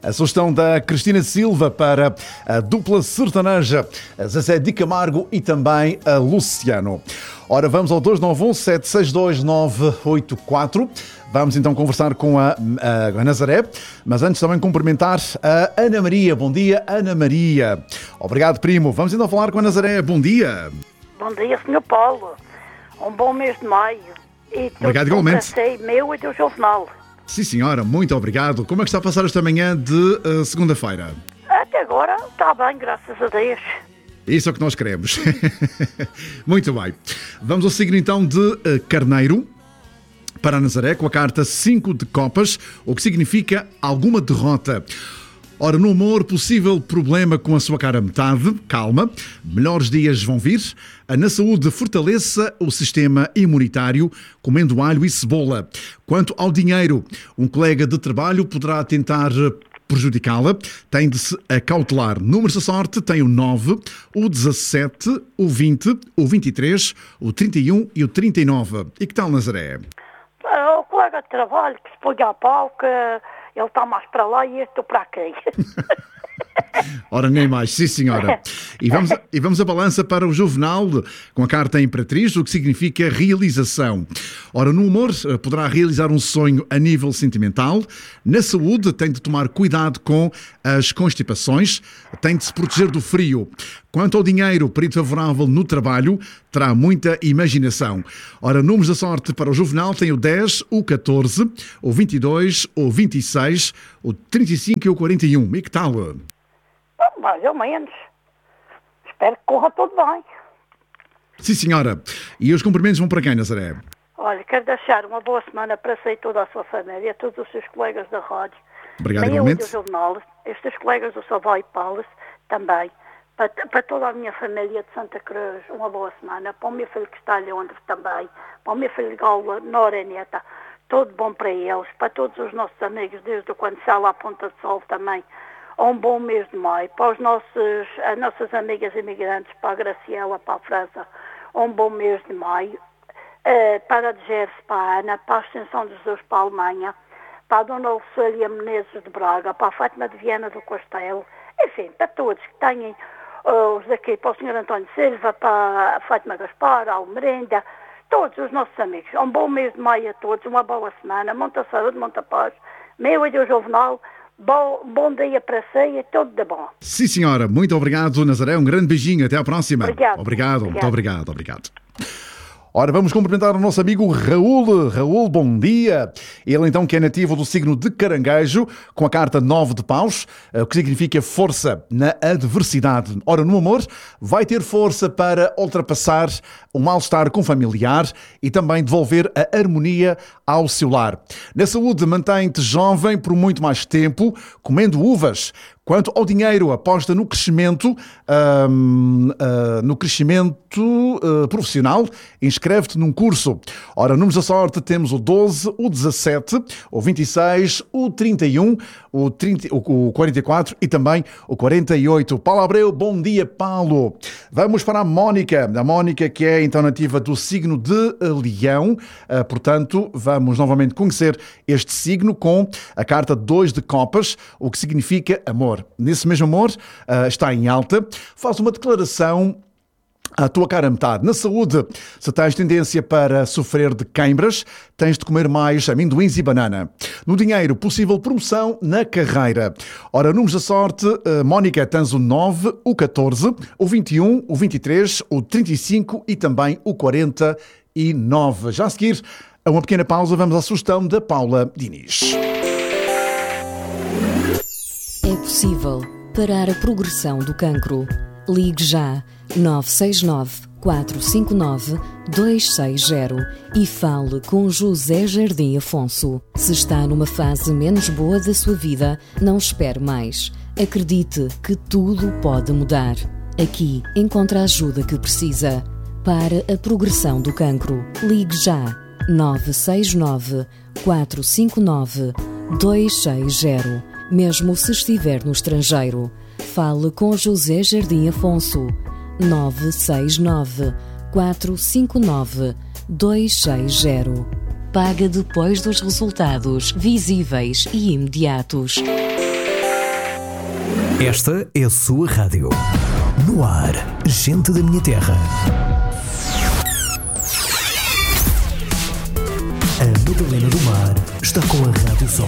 A sugestão da Cristina Silva para a dupla sertaneja, a Zezé de Camargo e também a Luciano. Ora, vamos ao 291-762-984. Vamos então conversar com a Nazaré, mas antes também cumprimentar a Ana Maria. Bom dia, Ana Maria. Obrigado, primo. Vamos então falar com a Nazaré. Bom dia. Bom dia, Sr. Paulo. Um bom mês de maio. E obrigado igualmente. Meu e do Juvenal. Sim, senhora. Muito obrigado. Como é que está a passar esta manhã de segunda-feira? Até agora está bem, graças a Deus. Isso é o que nós queremos. Muito bem. Vamos ao signo então de Carneiro. Para a Nazaré, com a carta 5 de copas, o que significa alguma derrota. Ora, no amor, possível problema com a sua cara metade, calma, melhores dias vão vir. Na saúde, fortaleça o sistema imunitário, comendo alho e cebola. Quanto ao dinheiro, um colega de trabalho poderá tentar prejudicá-la, tem de se acautelar. Números da sorte tem o 9, o 17, o 20, o 23, o 31 e o 39. E que tal, Nazaré? O colega de trabalho que se põe a pau, que ele está mais para lá e eu estou para aqui. Ora, nem mais, sim senhora. E vamos a balança para o Juvenal, com a carta Imperatriz, o que significa realização. Ora, no humor, poderá realizar um sonho a nível sentimental. Na saúde, tem de tomar cuidado com as constipações, tem de se proteger do frio. Quanto ao dinheiro, período favorável no trabalho, terá muita imaginação. Ora, números da sorte para o Juvenal tem o 10, o 14, o 22, o 26, o 35 e o 41. E que tal? Mais ou menos. Espero que corra tudo bem. Sim, senhora. E os cumprimentos vão para quem, Nazaré? Olha, quero deixar uma boa semana para si e toda a sua família, todos os seus colegas da rádio. Obrigado, igualmente. Do jornal, estes colegas do Savoy Palace também. Para toda a minha família de Santa Cruz, uma boa semana. Para o meu filho que está em Londres também. Para o meu filho de Gaula, Nora e Neta. Tudo bom para eles. Para todos os nossos amigos, desde o Quando Sal à Ponta de Sol também. Um bom mês de maio. Para as nossas amigas imigrantes, para a Graciela, para a França, um bom mês de maio. Para a Gerse, para a Ana, para a Extensão de Jesus, para a Alemanha, para a Dona Lucília Menezes de Braga, para a Fátima de Viana do Castelo, enfim, para todos que tenham, os daqui, para o Sr. António Silva, para a Fátima Gaspar, a Almerenda, todos os nossos amigos. Um bom mês de maio a todos, uma boa semana, muita saúde, muita paz. Meu e do Juvenal. Bom dia para si e tudo de bom. Sim, senhora. Muito obrigado, Nazaré. Um grande beijinho. Até à próxima. Obrigado. Muito obrigado. Ora, vamos cumprimentar o nosso amigo Raul. Raul, bom dia. Ele, então, que é nativo do signo de Caranguejo, com a carta 9 de paus, o que significa força na adversidade. Ora, no amor, vai ter força para ultrapassar o mal-estar com familiar e também devolver a harmonia ao seu lar. Na saúde, mantém-te jovem por muito mais tempo, comendo uvas. Quanto ao dinheiro, aposta no crescimento, profissional, inscreve-te num curso. Ora, números da sorte temos o 12, o 17, o 26, o 31, o 44 e também o 48. Paulo Abreu, bom dia, Paulo. Vamos para a Mónica que é então nativa do signo de Leão. Portanto, vamos novamente conhecer este signo com a carta 2 de copas, o que significa amor. Nesse mesmo amor, está em alta, faz uma declaração à tua cara metade. Na saúde, se tens tendência para sofrer de queimbras, tens de comer mais amendoins e banana. No dinheiro, possível promoção na carreira. Ora, números da sorte, Mónica, tens o 9, o 14, o 21, o 23, o 35 e também o 49. Já a seguir, a uma pequena pausa, vamos à sugestão da Paula Diniz. É possível parar a progressão do cancro. Ligue já 969 459 260 e fale com José Jardim Afonso. Se está numa fase menos boa da sua vida, não espere mais. Acredite que tudo pode mudar. Aqui encontra a ajuda que precisa. Para a progressão do cancro, ligue já 969 459 260. Mesmo se estiver no estrangeiro, fale com José Jardim Afonso. 969 459 260. Paga depois dos resultados visíveis e imediatos. Esta é a sua rádio. No ar, gente da minha terra. A Madalena do Mar está com a Rádio Sol.